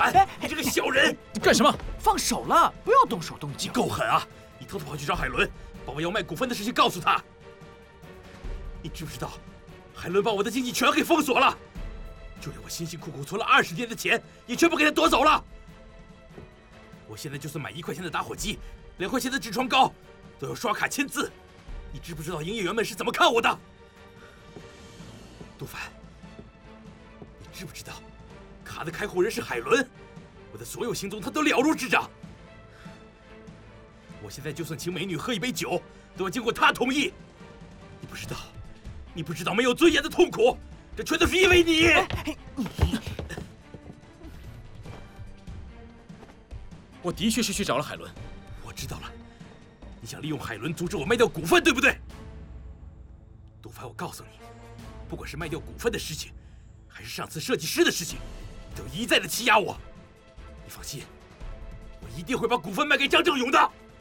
凡，你这个小人！ 你干什么？ 放手了，不要动手动脚。 够狠啊！你偷偷跑去找海伦，把我要卖股份的事情告诉他。你知不知道，海伦把我的经济全给封锁了，就连我辛辛苦苦存了20年的钱，也全部给他夺走了。我现在就算买1块钱的打火机，2块钱的痔疮膏，都要刷卡签字。你知不知道营业员们是怎么看我的？杜凡，你知不知道，卡的开户人是海伦，我的所有行踪他都了如指掌。我现在就算请美女喝一杯酒，都要经过他同意。你不知道没有尊严的痛苦，这全都是因为你。 我的确是去找了海伦。 我知道了，你想利用海伦阻止我卖掉股份，对不对？杜凡，我告诉你，不管是卖掉股份的事情，还是上次设计师的事情，你都一再的欺压我。你放心，我一定会把股份卖给张正勇的。